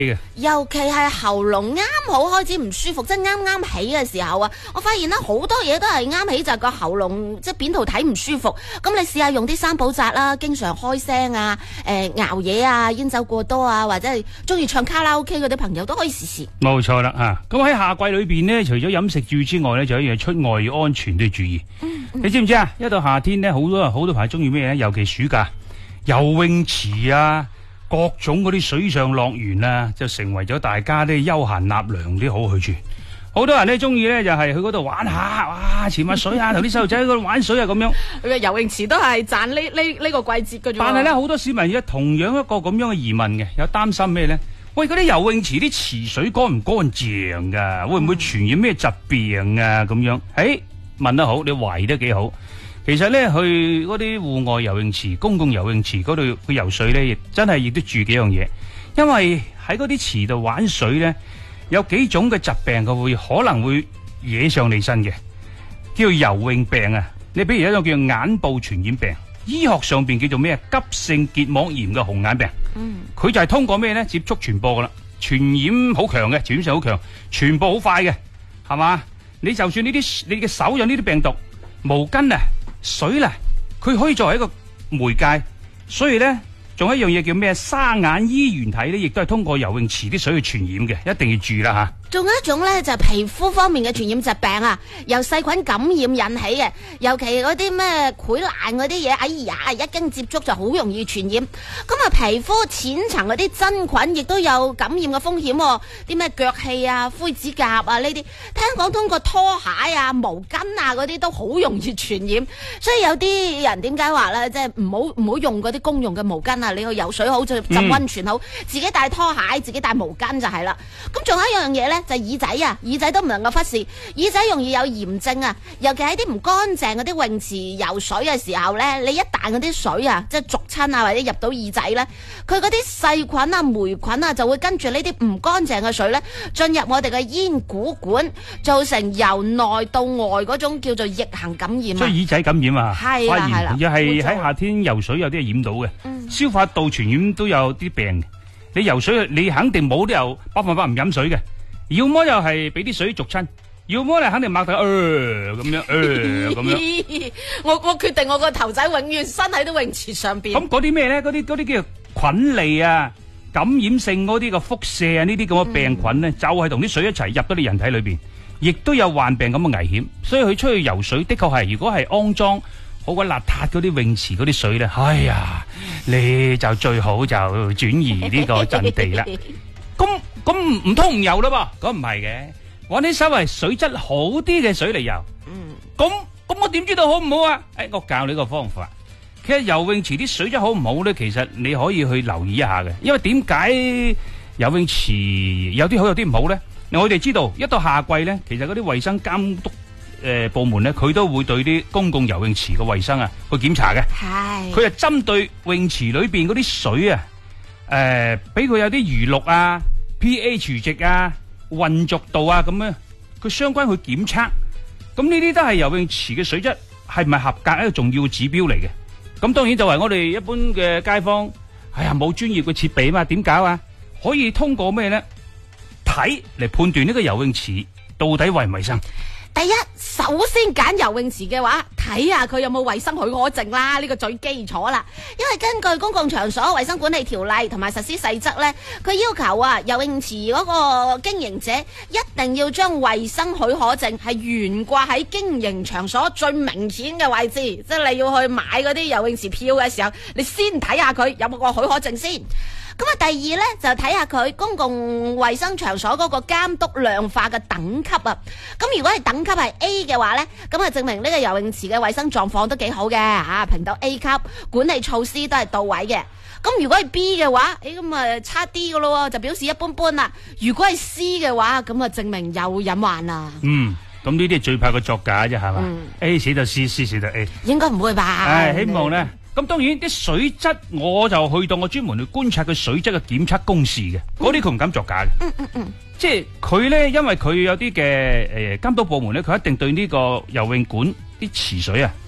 尤其係喉嚨啱好開始唔舒服，即係啱啱起嘅時候啊，我發現咧好多嘢都係啱起就係個喉嚨即係扁桃體唔舒服。咁你試下用啲三寶紮啦，經常開聲啊、熬夜啊、煙酒過多啊，或者係中意唱卡拉 OK 嗰啲朋友都可以試試。 冇錯啦吓，咁喺夏季裏邊呢，除咗飲食注意之外呢，就一樣出外要安全都要注意。你知唔知啊？一到夏天呢，好多朋友中意咩呢？尤其暑假游泳池啊，各種嗰啲水上樂園啊，就成為咗大家啲休閒納涼啲好去處。好多人咧中意咧，就係去嗰度玩下，哇，潛下水啊，同啲細路仔喺嗰度玩水啊，咁樣。 佢游泳池都係賺呢個季節嘅啫。 但係咧，好多市民而家同樣一個咁樣嘅疑問嘅，有擔心咩咧？喂，嗰啲游泳池啲池水乾唔乾淨噶？會唔會傳染咩疾病啊？咁樣，問得好，你懷疑得幾好。其實咧，去嗰啲戶外游泳池、公共游泳池嗰度去游水咧，亦真係亦都注意幾樣嘢。因為喺嗰啲池度玩水咧，有幾種嘅疾病佢可能會惹上你身嘅，叫游泳病啊。你比如一種叫眼部傳染病，醫學上邊叫做咩？急性結膜炎嘅紅眼病。佢就係通過咩咧？接觸傳播噶啦，傳染好強嘅，傳染性好強，傳播好快嘅，係嘛？你就算你嘅手有呢啲病毒，毛巾啊、水啦，佢可以作為一個媒介，所以咧。仲有一樣嘢叫咩？沙眼衣原體咧，亦都係通過游泳池啲水去傳染嘅，一定要注意啦吓。仲有一種咧就係皮膚方面嘅傳染疾病啊，由細菌感染引起嘅，尤其嗰啲咩潰爛嗰啲嘢，哎呀，一經接觸就好容易傳染。咁啊，皮膚淺層嗰啲真菌亦都有感染嘅風險，啲咩腳氣啊、灰指甲啊呢啲，聽講通過拖鞋啊、毛巾啊嗰啲都好容易傳染。所以有啲人點解話咧，即係唔好用嗰啲公用嘅毛巾啊，你去游水好，浸溫泉好，自己帶拖鞋，自己帶毛巾就係啦。咁仲有一樣嘢咧。就耳仔啊，耳仔都唔能夠忽視，耳仔容易有炎症啊，尤其喺啲唔乾淨嗰啲泳池游水嘅時候咧，你一旦嗰啲水啊，即係逐親啊，或者入到耳仔咧，佢嗰啲細菌啊、霉菌啊，就會跟住呢啲唔乾淨嘅水咧，進入我哋嘅咽鼓管，造成由內到外嗰種叫做逆行感染啊。所以耳仔感染啊，係啦係啦，又係喺夏天游水有啲係染到嘅，消化道傳染都有啲病。你游水你肯定冇理由100%唔飲水嘅。要麼又係俾啲水逐親，要麼你肯定擘大咁樣咁樣。我決定我個頭仔永遠伸喺啲泳池上邊。咁嗰啲咩咧？嗰啲叫菌類啊，感染性嗰啲個輻射啊，呢啲咁嘅病菌咧，就係同啲水一齊入到你人體裏邊，亦都有患病咁嘅危險。所以佢出去游水的確係，如果係骯髒好鬼邋遢嗰啲泳池嗰啲水咧，哎呀，你就最好就轉移呢個陣地啦。咁唔通唔游啦噃？咁唔係嘅，揾啲稍微水質好啲嘅水嚟游。咁我點知道好唔好啊？我教你個方法。其實游泳池啲水質好唔好咧？其實你可以去留意一下嘅。因為點解游泳池有啲好有啲唔好咧？我哋知道一到夏季咧，其實嗰啲衛生監督部門咧，佢都會對啲公共游泳池嘅衛生啊去檢查嘅。係。佢係針對泳池裏邊嗰啲水啊，俾佢有啲餘氯啊。pH 值啊、混濁度啊咁樣，佢相關去檢測，咁呢啲都係游泳池嘅水質係咪合格一個重要指標嚟嘅。咁當然就係我哋一般嘅街坊，冇專業嘅設備啊嘛，點搞啊？可以通過咩咧？睇嚟判斷呢個游泳池到底衛唔衛生。第一，首先揀游泳池嘅話，睇下佢有冇衛生許可證啦，呢個最基礎啦。因為根據公共場所衛生管理條例同埋實施細則咧，佢要求游泳池嗰個經營者一定要將衛生許可證係懸掛喺經營場所最明顯嘅位置，即係你要去買嗰啲游泳池票嘅時候，你先睇下佢有冇個許可證先。咁啊，第二咧就睇下佢公共衛生場所嗰個監督量化嘅等級啊。咁如果係等級係 A 嘅話咧，咁啊證明呢個游泳池嘅衛生狀況都幾好嘅吓，評到 A 級，管理措施都係到位嘅。咁如果係 B 嘅話，咁啊差啲噶咯，就表示一般般啦。如果係 C 嘅話，咁啊證明有隱患啦。咁呢啲係最怕個作假啫，係嘛？A 寫就 C，C 寫就 A， 應該唔會吧？希望咧。咁當然啲水質，我就去到我專門去觀察佢水質嘅檢測公示嘅，嗰啲佢唔敢作假嘅。即係佢咧，因為佢有啲嘅監督部門咧，佢一定對呢個游泳館啲池水啊，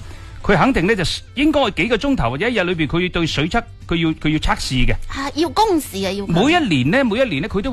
佢肯定咧就應該幾個鐘頭或者一日裏邊，佢對水質佢要測試嘅。 要公示啊，要佢每一年咧佢都